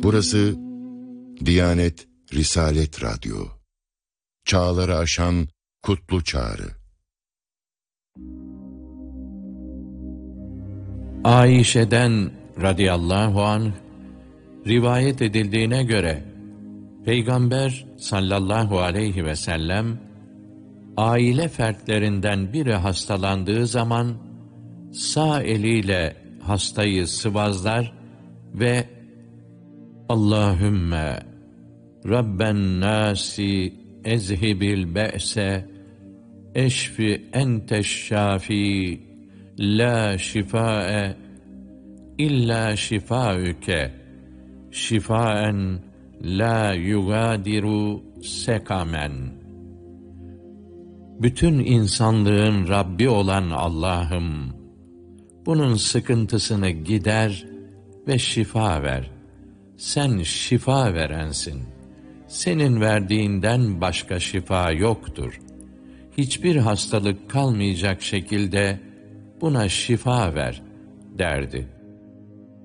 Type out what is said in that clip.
Burası Diyanet Risalet Radyo. Çağları aşan kutlu çağrı. Ayşe'den radıyallahu anh rivayet edildiğine göre Peygamber sallallahu aleyhi ve sellem aile fertlerinden biri hastalandığı zaman sağ eliyle hastayı sıvazlar ve Allahümme Rabben nâsi ezhibil be'se eşfi enteş şafi la şifâe illa şifâüke şifâen la yugâdiru sekamen. Bütün insanlığın Rabbi olan Allah'ım, bunun sıkıntısını gider ve şifa ver. Sen şifa verensin. Senin verdiğinden başka şifa yoktur. Hiçbir hastalık kalmayacak şekilde buna şifa ver derdi.